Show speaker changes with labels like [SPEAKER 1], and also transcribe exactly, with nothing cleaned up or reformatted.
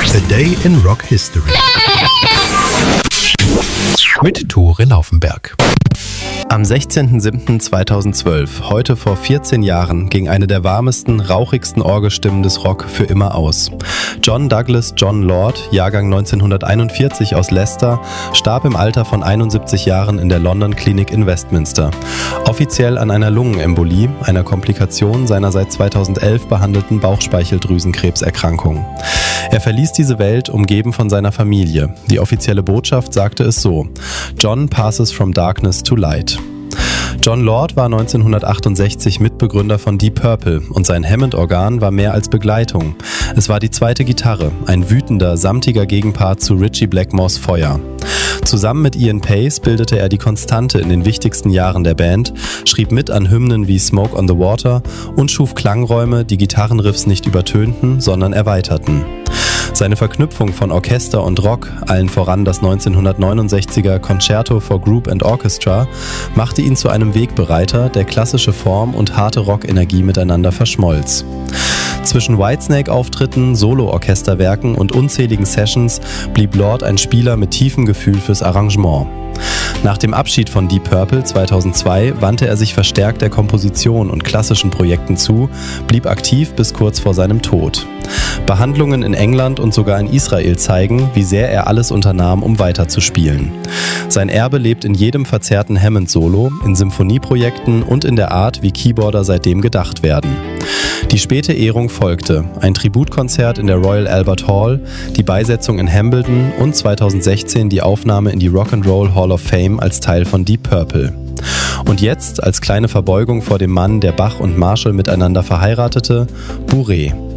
[SPEAKER 1] A Day in Rock History mit Tore Laufenberg.
[SPEAKER 2] Am sechzehnten siebten zweitausendzwölf, heute vor vierzehn Jahren, ging eine der warmsten, rauchigsten Orgelstimmen des Rock für immer aus. John Douglas John Lord, Jahrgang neunzehnhunderteinundvierzig aus Leicester, starb im Alter von einundsiebzig Jahren in der London Klinik in Westminster. Offiziell an einer Lungenembolie, einer Komplikation seiner seit zweitausendelf behandelten Bauchspeicheldrüsenkrebserkrankung. Er verließ diese Welt, umgeben von seiner Familie. Die offizielle Botschaft sagte es so: John passes from darkness to light. John Lord war neunzehnhundertachtundsechzig Mitbegründer von Deep Purple und sein Hammond-Organ war mehr als Begleitung. Es war die zweite Gitarre, ein wütender, samtiger Gegenpart zu Ritchie Blackmores Feuer. Zusammen mit Ian Paice bildete er die Konstante in den wichtigsten Jahren der Band, schrieb mit an Hymnen wie Smoke on the Water und schuf Klangräume, die Gitarrenriffs nicht übertönten, sondern erweiterten. Seine Verknüpfung von Orchester und Rock, allen voran das neunzehnhundertneunundsechziger Concerto for Group and Orchestra, machte ihn zu einem Wegbereiter, der klassische Form und harte Rockenergie miteinander verschmolz. Zwischen Whitesnake-Auftritten, Solo-Orchesterwerken und unzähligen Sessions blieb Lord ein Spieler mit tiefem Gefühl fürs Arrangement. Nach dem Abschied von Deep Purple zweitausendzwei wandte er sich verstärkt der Komposition und klassischen Projekten zu, blieb aktiv bis kurz vor seinem Tod. Behandlungen in England und sogar in Israel zeigen, wie sehr er alles unternahm, um weiterzuspielen. Sein Erbe lebt in jedem verzerrten Hammond-Solo, in Symphonieprojekten und in der Art, wie Keyboarder seitdem gedacht werden. Die späte Ehrung folgte, ein Tributkonzert in der Royal Albert Hall, die Beisetzung in Hambledon und zweitausendsechzehn die Aufnahme in die Rock'n'Roll Hall of Fame als Teil von Deep Purple. Und jetzt, als kleine Verbeugung vor dem Mann, der Bach und Marshall miteinander verheiratete, Bourrée.